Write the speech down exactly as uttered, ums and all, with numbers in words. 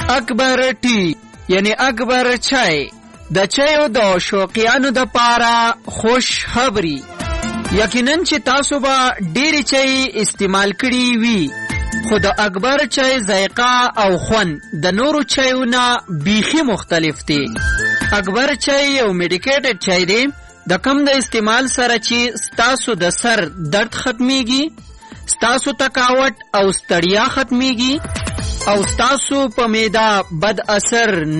اکبر ټی یعنی اکبر چای د چایو د شوقیانو د پاره خوش خبری. یقیناً چې تاسو به ډېری چای استعمال کړي وي، خو د اکبر چای ذایقه او خوند د نورو چایونو بیخي مختلف دی. اکبر چای یو میډیکیټډ چای دی د کم د استعمال سره چې ستاسو د سر درد ختمیږي، ستاسو تکاوت او ستړیا ختمیږي او ستاسو په معده بد اثر